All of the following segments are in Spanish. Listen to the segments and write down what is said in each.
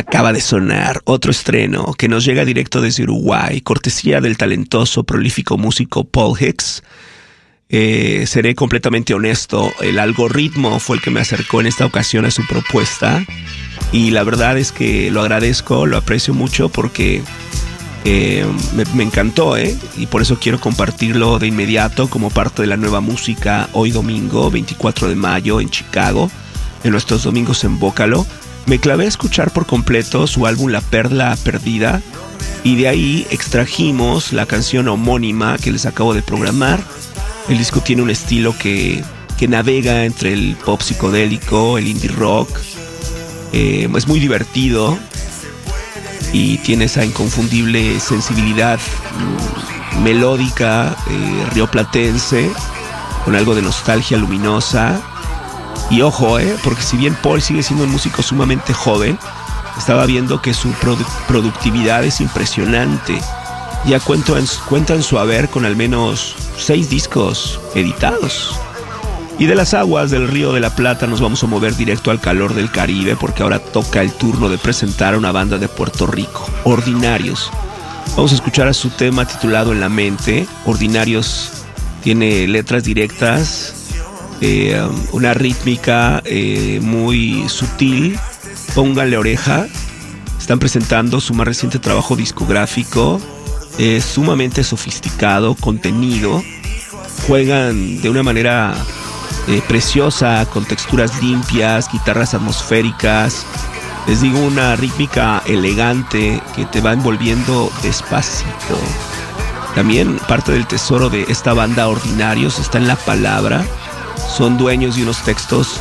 Acaba de sonar otro estreno que nos llega directo desde Uruguay, cortesía del talentoso, prolífico músico Paul Hicks. Seré completamente honesto, el algoritmo fue el que me acercó en esta ocasión a su propuesta y la verdad es que lo agradezco, lo aprecio mucho porque me encantó, y por eso quiero compartirlo de inmediato como parte de la nueva música hoy domingo 24 de mayo en Chicago, en nuestros domingos en Bócalo. Me clavé a escuchar por completo su álbum La Perla Perdida y de ahí extrajimos la canción homónima que les acabo de programar. El disco tiene un estilo que navega entre el pop psicodélico, el indie rock. Es muy divertido y tiene esa inconfundible sensibilidad melódica rioplatense con algo de nostalgia luminosa. Y ojo, porque si bien Paul sigue siendo un músico sumamente joven, estaba viendo que su productividad es impresionante. Ya cuenta en su haber con al menos 6 discos editados. Y de las aguas del Río de la Plata nos vamos a mover directo al calor del Caribe, porque ahora toca el turno de presentar a una banda de Puerto Rico, Ordinarios. Vamos a escuchar a su tema titulado En la Mente. Ordinarios tiene letras directas, una rítmica muy sutil. Pónganle oreja. Están presentando su más reciente trabajo discográfico. Es sumamente sofisticado, contenido. Juegan de una manera preciosa, con texturas limpias, guitarras atmosféricas. Les digo, una rítmica elegante que te va envolviendo despacito. También parte del tesoro de esta banda Ordinarios está en la palabra. Son dueños de unos textos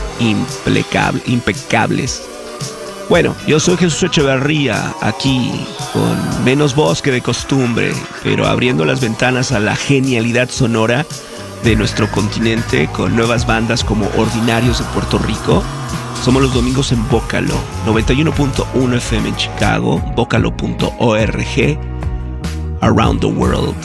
impecables. Bueno, yo soy Jesús Echeverría, aquí con menos voz que de costumbre, pero abriendo las ventanas a la genialidad sonora de nuestro continente con nuevas bandas como Ordinarios de Puerto Rico. Somos los domingos en Bócalo, 91.1 FM en Chicago, bócalo.org, around the world.